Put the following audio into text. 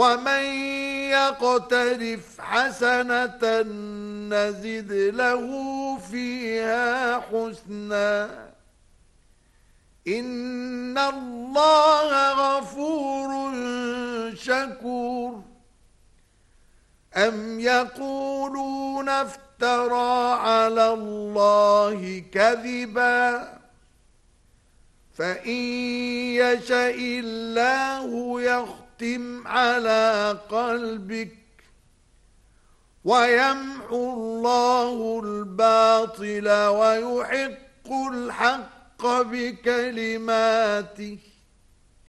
ومن يقترف حسنة نزد له فيها حسنا إن الله غفور شكور أم يقولون افترى على الله كذبا فإن يشاء الله يختم على قلبك ويمحو الله الباطل ويحق الحق بكلماته